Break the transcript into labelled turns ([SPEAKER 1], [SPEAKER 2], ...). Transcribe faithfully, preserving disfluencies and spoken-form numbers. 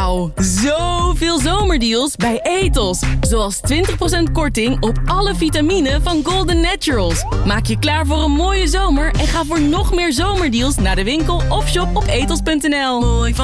[SPEAKER 1] Wauw, zoveel zomerdeals bij Ethos. Zoals twintig procent korting op alle vitamine van Golden Naturals. Maak je klaar voor een mooie zomer en ga voor nog meer zomerdeals naar de winkel of shop op ethos punt n l. Mooi van